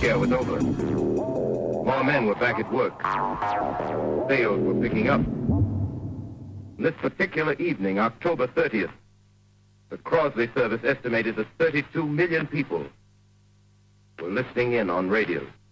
scare was over. More men were back at work. Sales were picking up. This particular evening, October 30th, the Crosley service estimated that 32 million people were listening in on radio.